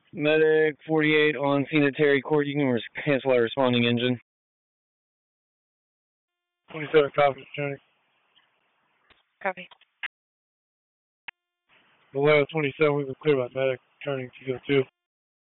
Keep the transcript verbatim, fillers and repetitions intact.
Medic forty-eight on scene at Terry Court. You can cancel our responding engine. twenty-seven copies, turning. Copy. Below twenty-seven, we can clear by medic, turning to go two.